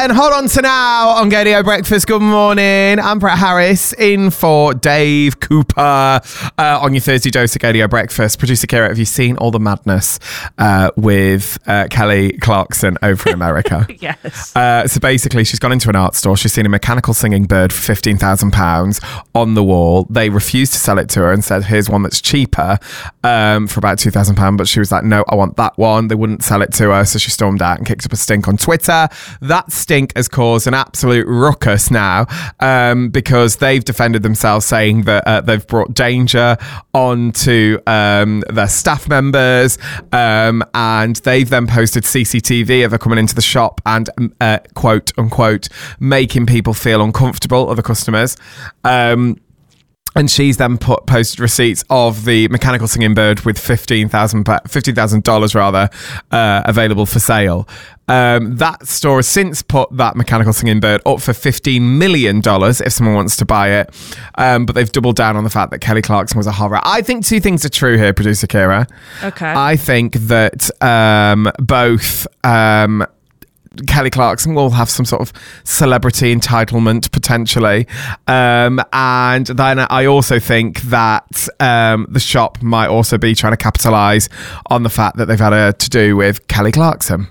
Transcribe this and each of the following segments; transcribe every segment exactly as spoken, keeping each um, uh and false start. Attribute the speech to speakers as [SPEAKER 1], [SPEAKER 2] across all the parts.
[SPEAKER 1] again. Hold on to now on Gadio Breakfast. Good morning. I'm Brett Harris in for Dave Cooper uh, on your Thursday dose of Gadio Breakfast. Producer Kira, have you seen all the madness uh, with uh, Kelly Clarkson over in America?
[SPEAKER 2] Yes.
[SPEAKER 1] Uh, so basically, she's gone into an art store. She's seen a mechanical singing bird for fifteen thousand pounds on the wall. They refused to sell it to her and said, here's one that's cheaper um, for about two thousand pounds. But she was like, no, I want that one. They wouldn't sell it to her. So she stormed out and kicked up a stink on Twitter. That stink has caused an absolute ruckus now um, because they've defended themselves, saying that uh, they've brought danger onto um, their staff members, um, and they've then posted C C T V of her coming into the shop and uh, quote unquote making people feel uncomfortable, other customers. Um, And she's then put posted receipts of the mechanical singing bird with fifteen thousand dollars fifteen thousand dollars rather uh, available for sale. Um, that store has since put that mechanical singing bird up for fifteen million dollars if someone wants to buy it. Um, but they've doubled down on the fact that Kelly Clarkson was a horror. I think two things are true here, producer Kira.
[SPEAKER 2] Okay.
[SPEAKER 1] I think that um, both... Um, Kelly Clarkson will have some sort of celebrity entitlement potentially, um, and then I also think that um, the shop might also be trying to capitalise on the fact that they've had a to-do with Kelly Clarkson.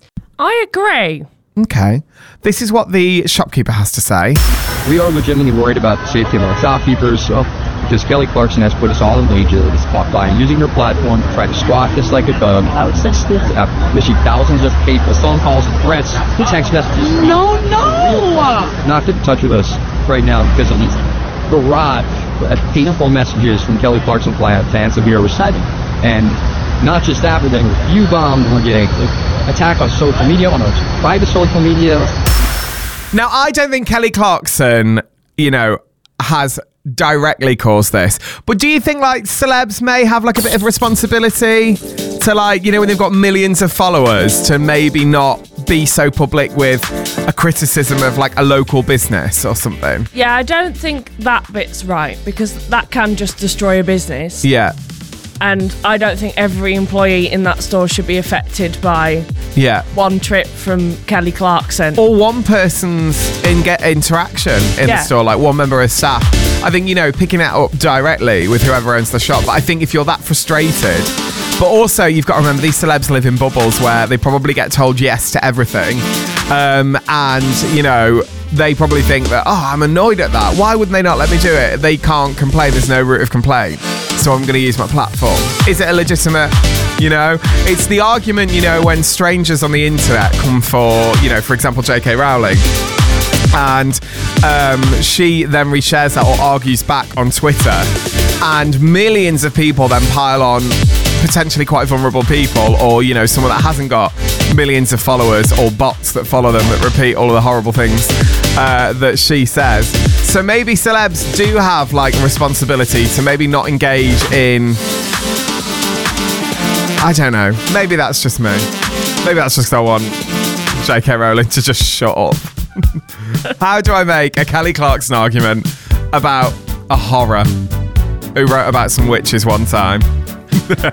[SPEAKER 2] I agree.
[SPEAKER 1] Okay, this is what the shopkeeper has to say.
[SPEAKER 3] We are legitimately worried about the safety of our shopkeepers, so because Kelly Clarkson has put us all in danger by using her platform to try to squat us like a dog. I've received thousands of paper phone calls and threats, text messages. No, no! Not get in touch with us right now because of the barrage of painful messages from Kelly Clarkson fans that we are receiving. And not just that, but then review bombed, we're getting attacked on social media, on our private social media.
[SPEAKER 1] Now, I don't think Kelly Clarkson, you know, has directly caused this, but do you think like celebs may have like a bit of responsibility to, like, you know, when they've got millions of followers, to maybe not be so public with a criticism of like a local business or something?
[SPEAKER 2] Yeah, I don't think that bit's right, because that can just destroy a business.
[SPEAKER 1] Yeah.
[SPEAKER 2] And I don't think every employee in that store should be affected by
[SPEAKER 1] yeah
[SPEAKER 2] one trip from Kelly Clarkson.
[SPEAKER 1] Or one person's in get interaction in
[SPEAKER 2] Yeah.
[SPEAKER 1] the store, like one member of staff. I think, you know, picking that up directly with whoever owns the shop. But I think if you're that frustrated, but also you've got to remember these celebs live in bubbles where they probably get told yes to everything. Um, and, you know, they probably think that, oh, I'm annoyed at that. Why wouldn't they not let me do it? They can't complain. There's no route of complaint. So I'm going to use my platform. Is it a legitimate, you know? It's the argument, you know, when strangers on the internet come for, you know, for example, J K Rowling. And um, she then reshares that or argues back on Twitter. And millions of people then pile on potentially quite vulnerable people, or, you know, someone that hasn't got millions of followers or bots that follow them that repeat all of the horrible things uh, that she says. So maybe celebs do have like a responsibility to maybe not engage in, I don't know, maybe that's just me. Maybe that's just because I want J K Rowling to just shut up. How do I make a Kelly Clarkson argument about a horror who wrote about some witches one time?